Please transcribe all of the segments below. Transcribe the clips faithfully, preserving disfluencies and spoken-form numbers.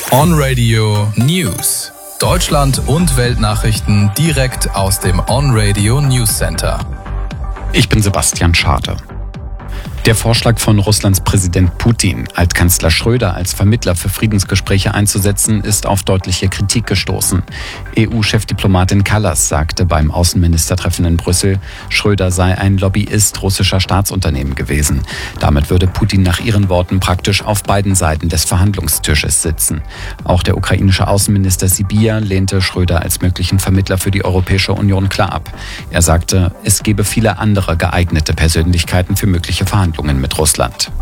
On Radio News. Deutschland und Weltnachrichten direkt aus dem On Radio News Center. Ich bin Sebastian Schade. Der Vorschlag von Russlands Präsident Putin, Altkanzler Schröder als Vermittler für Friedensgespräche einzusetzen, ist auf deutliche Kritik gestoßen. E U-Chefdiplomatin Kallas sagte beim Außenministertreffen in Brüssel, Schröder sei ein Lobbyist russischer Staatsunternehmen gewesen. Damit würde Putin nach ihren Worten praktisch auf beiden Seiten des Verhandlungstisches sitzen. Auch der ukrainische Außenminister Sybiha lehnte Schröder als möglichen Vermittler für die Europäische Union klar ab. Er sagte, es gebe viele andere geeignete Persönlichkeiten für mögliche Verhandlungen mit Russland.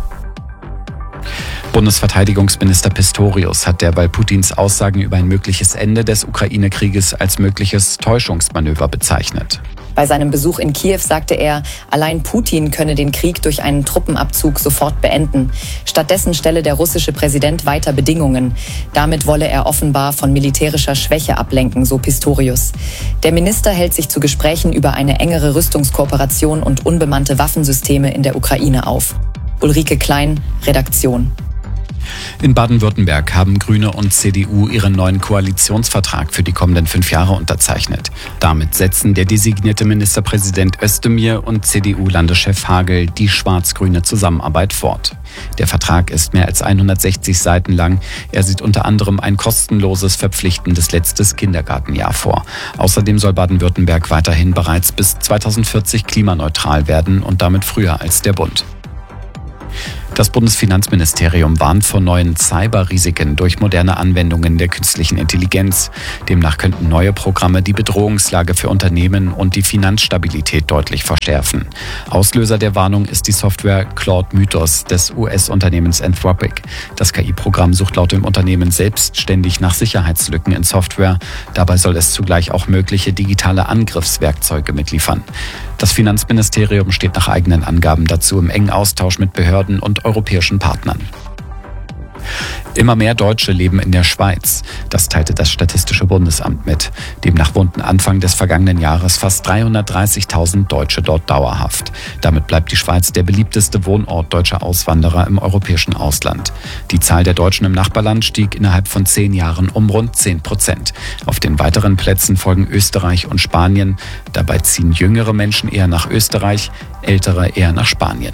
Bundesverteidigungsminister Pistorius hat derweil Putins Aussagen über ein mögliches Ende des Ukraine-Krieges als mögliches Täuschungsmanöver bezeichnet. Bei seinem Besuch in Kiew sagte er, allein Putin könne den Krieg durch einen Truppenabzug sofort beenden. Stattdessen stelle der russische Präsident weiter Bedingungen. Damit wolle er offenbar von militärischer Schwäche ablenken, so Pistorius. Der Minister hält sich zu Gesprächen über eine engere Rüstungskooperation und unbemannte Waffensysteme in der Ukraine auf. Ulrike Klein, Redaktion. In Baden-Württemberg haben Grüne und C D U ihren neuen Koalitionsvertrag für die kommenden fünf Jahre unterzeichnet. Damit setzen der designierte Ministerpräsident Özdemir und C D U-Landeschef Hagel die schwarz-grüne Zusammenarbeit fort. Der Vertrag ist mehr als hundertsechzig Seiten lang. Er sieht unter anderem ein kostenloses, verpflichtendes letztes Kindergartenjahr vor. Außerdem soll Baden-Württemberg weiterhin bereits bis zweitausendvierzig klimaneutral werden und damit früher als der Bund. Das Bundesfinanzministerium warnt vor neuen Cyberrisiken durch moderne Anwendungen der künstlichen Intelligenz. Demnach könnten neue Programme die Bedrohungslage für Unternehmen und die Finanzstabilität deutlich verschärfen. Auslöser der Warnung ist die Software Claude Mythos des U S-Unternehmens Anthropic. Das K I-Programm sucht laut dem Unternehmen selbstständig nach Sicherheitslücken in Software. Dabei soll es zugleich auch mögliche digitale Angriffswerkzeuge mitliefern. Das Finanzministerium steht nach eigenen Angaben dazu im engen Austausch mit Behörden und europäischen Partnern. Immer mehr Deutsche leben in der Schweiz. Das teilte das Statistische Bundesamt mit. Demnach wohnten Anfang des vergangenen Jahres fast dreihundertdreißigtausend Deutsche dort dauerhaft. Damit bleibt die Schweiz der beliebteste Wohnort deutscher Auswanderer im europäischen Ausland. Die Zahl der Deutschen im Nachbarland stieg innerhalb von zehn Jahren um rund zehn Prozent. Auf den weiteren Plätzen folgen Österreich und Spanien. Dabei ziehen jüngere Menschen eher nach Österreich, ältere eher nach Spanien.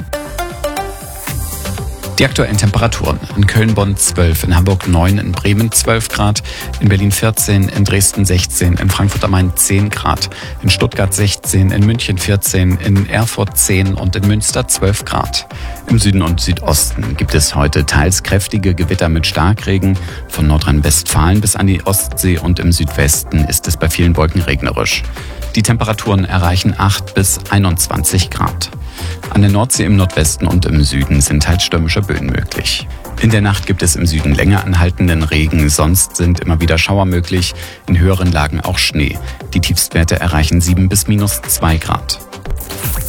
Die aktuellen Temperaturen: in Köln-Bonn zwölf, in Hamburg neun, in Bremen zwölf Grad, in Berlin vierzehn, in Dresden sechzehn, in Frankfurt am Main zehn Grad, in Stuttgart sechzehn, in München vierzehn, in Erfurt zehn und in Münster zwölf Grad. Im Süden und Südosten gibt es heute teils kräftige Gewitter mit Starkregen. Von Nordrhein-Westfalen bis an die Ostsee und im Südwesten ist es bei vielen Wolken regnerisch. Die Temperaturen erreichen acht bis einundzwanzig Grad. An der Nordsee im Nordwesten und im Süden sind teils stürmische Böen möglich. In der Nacht gibt es im Süden länger anhaltenden Regen, sonst sind immer wieder Schauer möglich, in höheren Lagen auch Schnee. Die Tiefstwerte erreichen sieben bis minus zwei Grad.